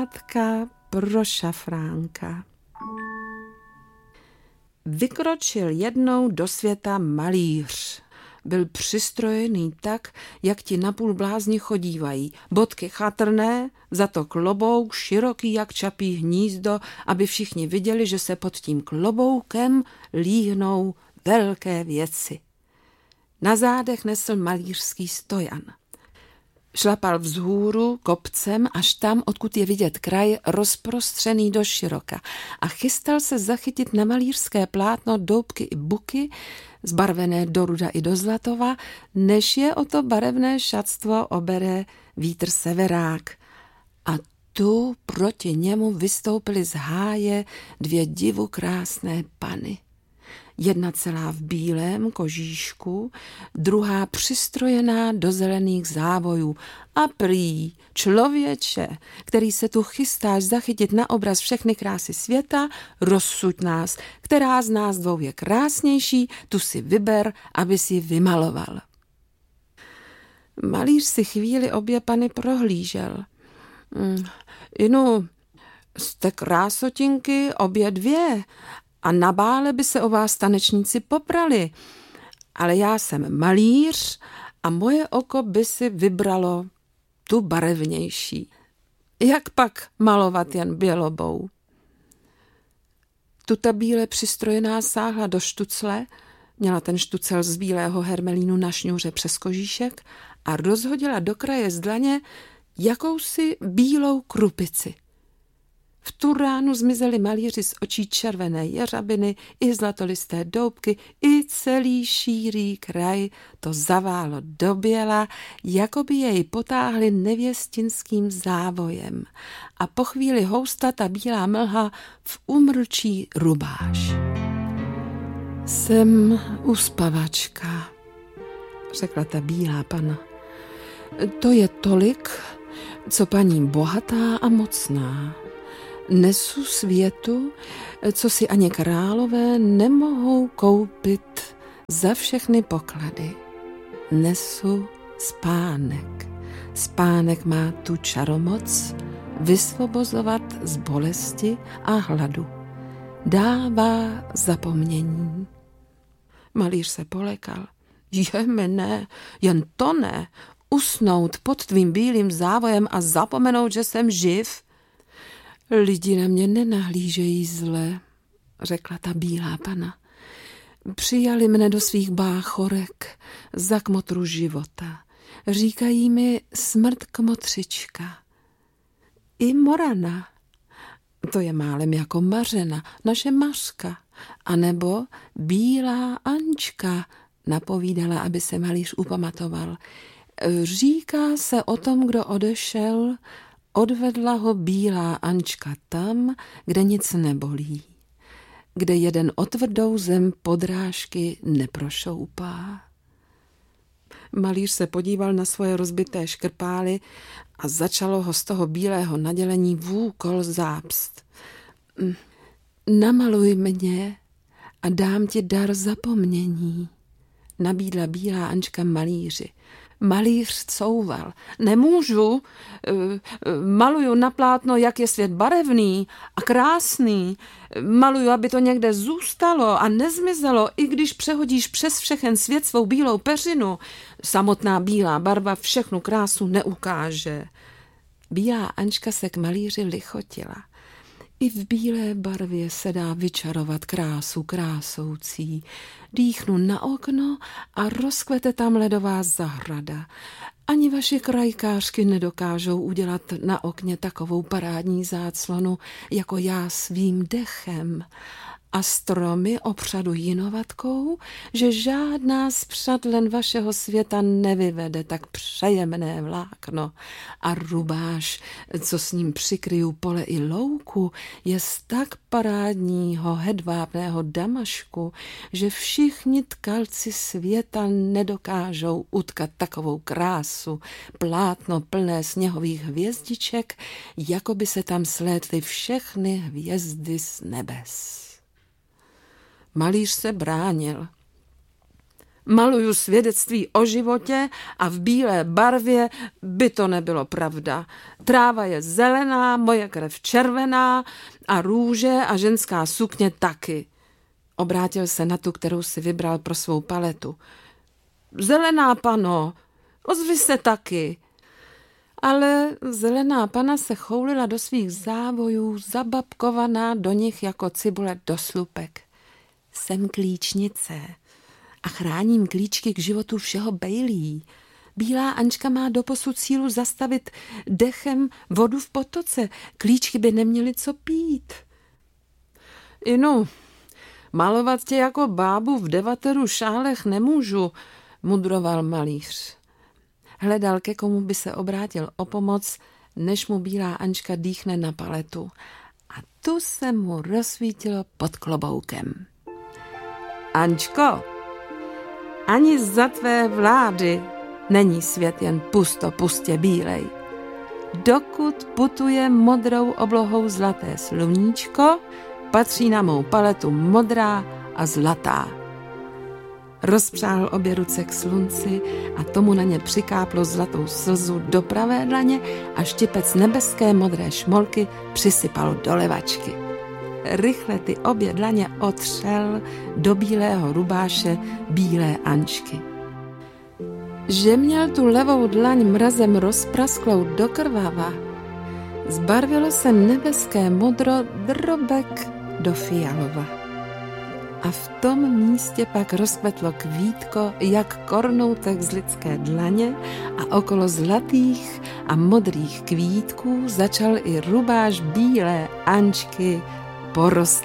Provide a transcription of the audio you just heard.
Pohádka pro šafránka. Vykročil jednou do světa malíř. Byl přistrojený tak, jak ti napůl blázni chodívají. Bodky chatrné, za to klobouk široký jak čapí hnízdo, aby všichni viděli, že se pod tím kloboukem líhnou velké věci. Na zádech nesl malířský stojan. Šlapal vzhůru kopcem až tam, odkud je vidět kraj, rozprostřený do široka, a chystal se zachytit na malířské plátno doubky i buky, zbarvené do ruda i do zlatova, než je o to barevné šatstvo obere vítr severák. A tu proti němu vystoupily z háje dvě divukrásné pany. Jedna celá v bílém kožíšku, druhá přistrojená do zelených závojů. A prý, člověče, který se tu chystáš zachytit na obraz všechny krásy světa, rozsuď nás, která z nás dvou je krásnější, tu si vyber, aby si vymaloval. Malíř si chvíli obě pany prohlížel. Inu, jste krásotinky obě dvě, a na bále by se o vás tanečníci poprali. Ale já jsem malíř a moje oko by si vybralo tu barevnější. Jak pak malovat jen bělobou? Tuta bíle přistrojená sáhla do štucle, měla ten štucel z bílého hermelínu na šňůře přes kožíšek a rozhodila do kraje z dlaně jakousi bílou krupici. V tu ránu zmizeli malíři z očí červené jeřabiny i zlatolisté doubky, i celý šírý kraj to zaválo do běla, jako by jej potáhli nevěstinským závojem. A po chvíli housta ta bílá mlha v umrčí rubáš. Jsem uspavačka, řekla ta bílá pana. To je tolik, co paní bohatá a mocná. Nesu světu, co si ani králové nemohou koupit za všechny poklady. Nesu spánek. Spánek má tu čaromoc vysvobozovat z bolesti a hladu. Dává zapomnění. Malíř se polekal. Ne, jen to ne. Usnout pod tvým bílým závojem a zapomenout, že jsem živ. Lidi na mě nenahlížejí zle, řekla ta bílá pana. Přijali mne do svých báchorek za kmotru života. Říkají mi smrt kmotřička. I Morana, to je málem jako Mařena, naše Mařka, anebo bílá Ančka, napovídala, aby se malíř upamatoval. Říká se o tom, kdo odešel, odvedla ho bílá Ančka tam, kde nic nebolí, kde jeden o tvrdou zem podrážky neprošoupá. Malíř se podíval na svoje rozbité škrpály a začalo ho z toho bílého nadělení vůkol zápst. Namaluj mě a dám ti dar zapomnění, nabídla bílá Ančka malíři. Malíř couval. Nemůžu, maluju na plátno, jak je svět barevný a krásný. Maluju, aby to někde zůstalo a nezmizelo, i když přehodíš přes všechen svět svou bílou peřinu. Samotná bílá barva všechnu krásu neukáže. Bílá Ančka se k malíři lichotila. I v bílé barvě se dá vyčarovat krásu krásoucí. Dýchnu na okno a rozkvete tam ledová zahrada. Ani vaši krajkářky nedokážou udělat na okně takovou parádní záclonu, jako já svým dechem. A stromy opřadu jinovatkou, že žádná z přadlen vašeho světa nevyvede tak přejemné vlákno. A rubáš, co s ním přikryju pole i louku, je z tak parádního hedvábného damašku, že všichni tkalci světa nedokážou utkat takovou krásu, plátno plné sněhových hvězdiček, jako by se tam slétly všechny hvězdy z nebes. Malíř se bránil. Maluju svědectví o životě a v bílé barvě by to nebylo pravda. Tráva je zelená, moje krev červená a růže a ženská sukně taky. Obrátil se na tu, kterou si vybral pro svou paletu. Zelená pano, ozvi se taky. Ale zelená pana se choulila do svých závojů, zababkovaná do nich jako cibule do slupek. Jsem klíčnice a chráním klíčky k životu všeho bejlí. Bílá Ančka má doposud sílu zastavit dechem vodu v potoce. Klíčky by neměly co pít. Inu, malovat tě jako bábu v 9 šálech nemůžu, mudroval malíř. Hledal, ke komu by se obrátil o pomoc, než mu bílá Ančka dýchne na paletu. A tu se mu rozsvítilo pod kloboukem. Ančko, ani za tvé vlády není svět jen pustě bílej. Dokud putuje modrou oblohou zlaté sluníčko, patří na mou paletu modrá a zlatá. Rozpřáhl obě ruce k slunci a tomu na ně přikáplo zlatou slzu do pravé dlaně a štěpec nebeské modré šmolky přisypal do levačky. Rychle ty obě dlaně otřel do bílého rubáše bílé Ančky. Že měl tu levou dlaň mrazem rozprasklou do krvava, zbarvilo se nebeské modro drobek do fialova. A v tom místě pak rozkvetlo kvítko, jak kornoutek z lidské dlaně a okolo zlatých a modrých kvítků začal i rubáš bílé Ančky porostat.